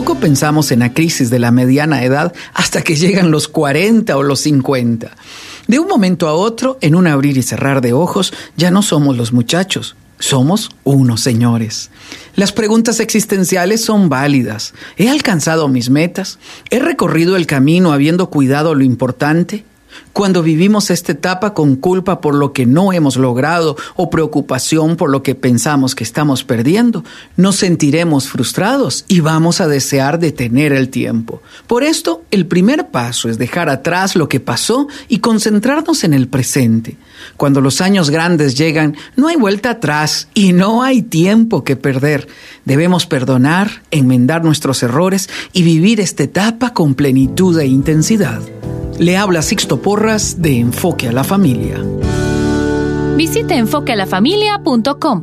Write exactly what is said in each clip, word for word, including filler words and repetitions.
Poco pensamos en la crisis de la mediana edad hasta que llegan los cuarenta o los cincuenta. De un momento a otro, en un abrir y cerrar de ojos, ya no somos los muchachos, somos unos señores. Las preguntas existenciales son válidas. ¿He alcanzado mis metas? ¿He recorrido el camino habiendo cuidado lo importante? Cuando vivimos esta etapa con culpa por lo que no hemos logrado o preocupación por lo que pensamos que estamos perdiendo, nos sentiremos frustrados y vamos a desear detener el tiempo. Por esto, el primer paso es dejar atrás lo que pasó y concentrarnos en el presente. Cuando los años grandes llegan, no hay vuelta atrás y no hay tiempo que perder. Debemos perdonar, enmendar nuestros errores y vivir esta etapa con plenitud e intensidad. Le habla Sixto Porras de Enfoque a la Familia. Visite enfoque a la familia punto com.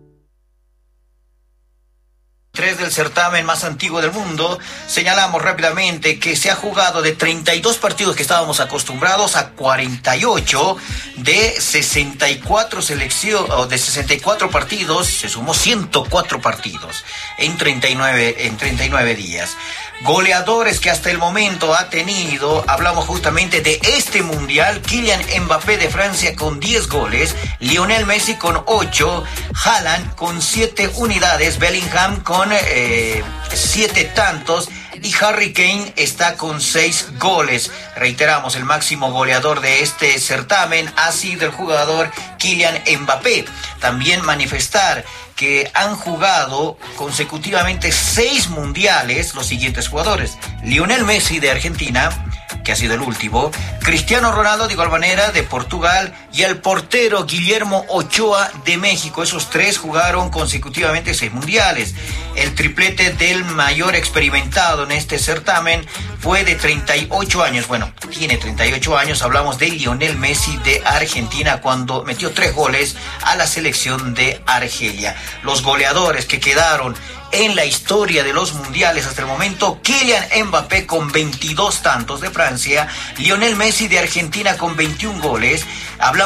Tres del certamen más antiguo del mundo, señalamos rápidamente que se ha jugado de treinta y dos partidos que estábamos acostumbrados a cuarenta y ocho, de sesenta y cuatro selecciones, o de sesenta y cuatro partidos, se sumó ciento cuatro partidos en treinta y nueve, en treinta y nueve días. Goleadores que hasta el momento ha tenido, hablamos justamente de este mundial: Kylian Mbappé de Francia con diez goles, Lionel Messi con ocho, Haaland con siete unidades, Bellingham con eh, siete tantos y Harry Kane está con seis goles. Reiteramos, el máximo goleador de este certamen ha sido el jugador Kylian Mbappé. También manifestar que han jugado consecutivamente seis mundiales los siguientes jugadores: Lionel Messi de Argentina, que ha sido el último, Cristiano Ronaldo de igual manera de Portugal y el portero Guillermo Ochoa de México. Esos tres jugaron consecutivamente seis mundiales. El triplete del mayor experimentado en este certamen fue de treinta y ocho años. Bueno, tiene treinta y ocho años. Hablamos de Lionel Messi de Argentina, cuando metió tres goles a la selección de Argelia. Los goleadores que quedaron en la historia de los mundiales hasta el momento: Kylian Mbappé con veintidós tantos de Francia, Lionel Messi de Argentina con veintiún goles. Hablamos